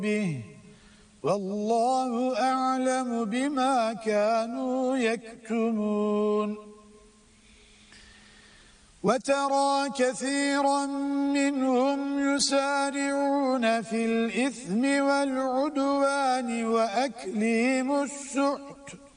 به والله أعلم بما كانوا يكتمون وترى كثيرا منهم يسارعون في الإثم والعدوان وأكلهم السحت